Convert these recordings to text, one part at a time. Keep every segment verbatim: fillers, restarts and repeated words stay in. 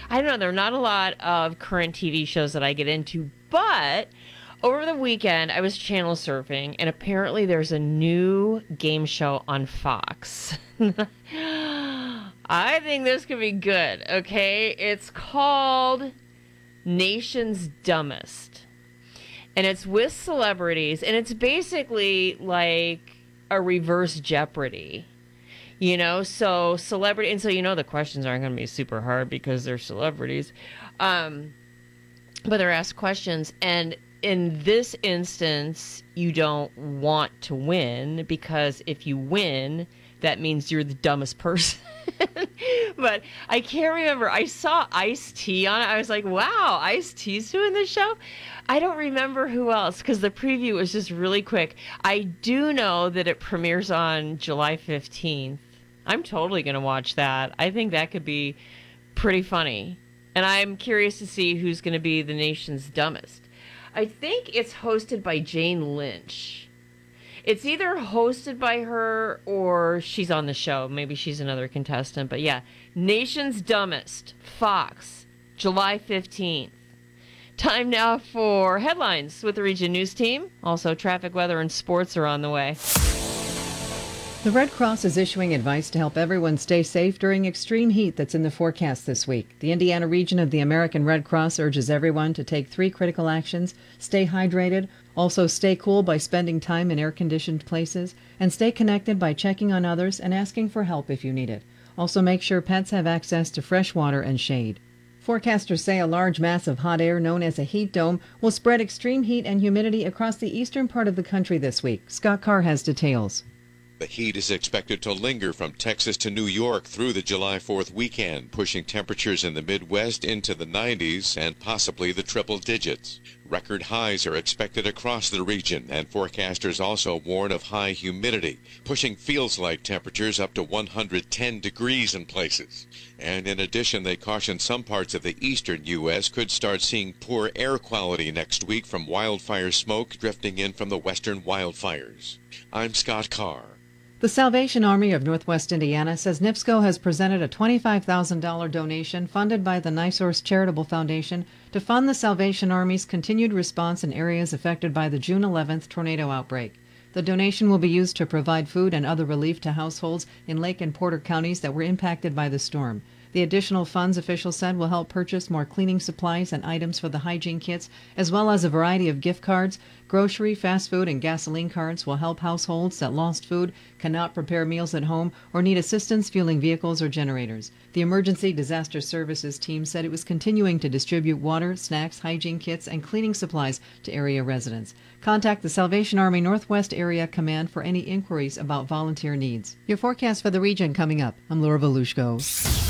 I don't know. There are not a lot of current T V shows that I get into, but over the weekend I was channel surfing, and apparently there's a new game show on Fox. I think this could be good, okay? It's called Nation's Dumbest. And it's with celebrities, and it's basically like a reverse Jeopardy. You know, so celebrity, and so you know the questions aren't going to be super hard because they're celebrities. Um, but they're asked questions, and in this instance, you don't want to win, because if you win, that means you're the dumbest person. But I can't remember. I saw Ice-T on it. I was like, wow, Ice-T's doing this show? I don't remember who else, because the preview was just really quick. I do know that it premieres on July fifteenth. I'm totally going to watch that. I think that could be pretty funny. And I'm curious to see who's going to be the nation's dumbest. I think it's hosted by Jane Lynch. It's either hosted by her or she's on the show. Maybe she's another contestant. But yeah, Nation's Dumbest, Fox, July fifteenth. Time now for headlines with the Region News team. Also, traffic, weather, and sports are on the way. The Red Cross is issuing advice to help everyone stay safe during extreme heat that's in the forecast this week. The Indiana region of the American Red Cross urges everyone to take three critical actions: stay hydrated, also stay cool by spending time in air-conditioned places, and stay connected by checking on others and asking for help if you need it. Also, make sure pets have access to fresh water and shade. Forecasters say a large mass of hot air known as a heat dome will spread extreme heat and humidity across the eastern part of the country this week. Scott Carr has details. The heat is expected to linger from Texas to New York through the July fourth weekend, pushing temperatures in the Midwest into the nineties and possibly the triple digits. Record highs are expected across the region, and forecasters also warn of high humidity, pushing feels-like temperatures up to one hundred ten degrees in places. And in addition, they caution some parts of the eastern U S could start seeing poor air quality next week from wildfire smoke drifting in from the western wildfires. I'm Scott Carr. The Salvation Army of Northwest Indiana says NIPSCO has presented a twenty-five thousand dollars donation funded by the NiSource Charitable Foundation to fund the Salvation Army's continued response in areas affected by the June eleventh tornado outbreak. The donation will be used to provide food and other relief to households in Lake and Porter counties that were impacted by the storm. The additional funds, officials said, will help purchase more cleaning supplies and items for the hygiene kits, as well as a variety of gift cards. Grocery, fast food, and gasoline cards will help households that lost food, cannot prepare meals at home, or need assistance fueling vehicles or generators. The Emergency Disaster Services team said it was continuing to distribute water, snacks, hygiene kits, and cleaning supplies to area residents. Contact the Salvation Army Northwest Area Command for any inquiries about volunteer needs. Your forecast for the region coming up. I'm Laura Volushko.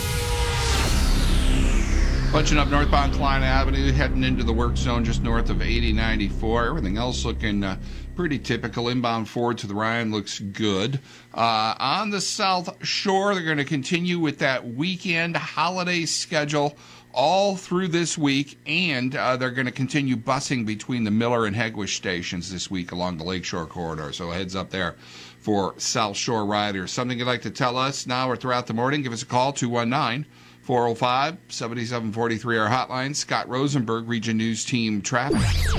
Bunching up northbound Klein Avenue, heading into the work zone just north of eighty ninety-four. Everything else looking uh, pretty typical. Inbound forward to the Ryan looks good. Uh, on the South Shore, they're going to continue with that weekend holiday schedule all through this week, and uh, they're going to continue busing between the Miller and Hegewisch stations this week along the Lakeshore corridor. So heads up there for South Shore riders. Something you'd like to tell us now or throughout the morning, give us a call, two one nine, four oh five, seven seven four three, our hotline. Scott Rosenberg, Region News Team Traffic.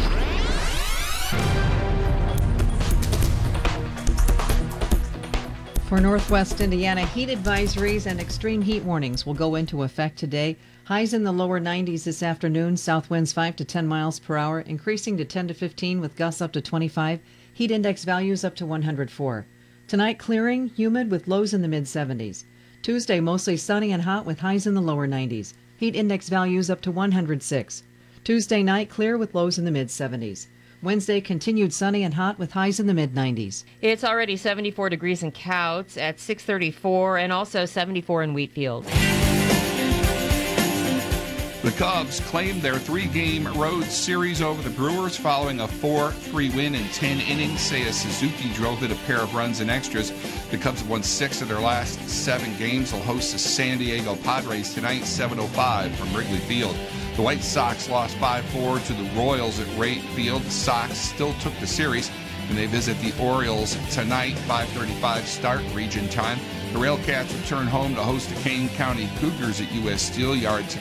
For Northwest Indiana, heat advisories and extreme heat warnings will go into effect today. Highs in the lower nineties this afternoon, south winds five to ten miles per hour, increasing to ten to fifteen with gusts up to twenty-five. Heat index values up to one hundred four. Tonight, clearing, humid with lows in the mid seventies. Tuesday, mostly sunny and hot with highs in the lower nineties. Heat index values up to one hundred six. Tuesday night, clear with lows in the mid seventies. Wednesday, continued sunny and hot with highs in the mid nineties. It's already seventy-four degrees in Couts at six thirty-four, and also seventy-four in Wheatfield. The Cubs claimed their three-game road series over the Brewers following a four three win in ten innings. Seiya Suzuki drove it a pair of runs and extras. The Cubs have won six of their last seven games. They'll host the San Diego Padres tonight, seven oh five from Wrigley Field. The White Sox lost five four to the Royals at Wright Field. The Sox still took the series, and they visit the Orioles tonight, five thirty-five start, region time. The Railcats return home to host the Kane County Cougars at U S Steel Yards